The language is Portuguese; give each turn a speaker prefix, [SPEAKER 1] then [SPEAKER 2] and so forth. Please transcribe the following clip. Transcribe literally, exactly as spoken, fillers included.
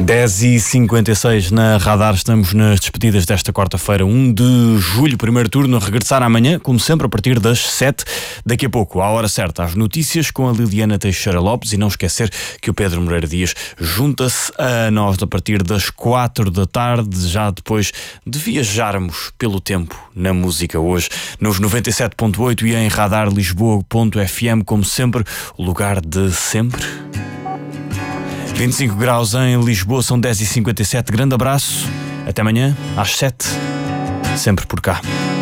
[SPEAKER 1] dez e cinquenta e seis na Radar, estamos nas despedidas desta quarta-feira, um de julho, primeiro turno, a regressar amanhã, como sempre, a partir das sete. Daqui a pouco, à hora certa, às notícias com a Liliana Teixeira Lopes, e não esquecer que o Pedro Moreira Dias junta-se a nós a partir das quatro da tarde, já depois de viajarmos pelo tempo na música hoje, nos noventa e sete ponto oito e em radar lisboa ponto f m, como sempre, o lugar de sempre. vinte e cinco graus em Lisboa, são dez e cinquenta e sete. Grande abraço, até amanhã às sete, sempre por cá.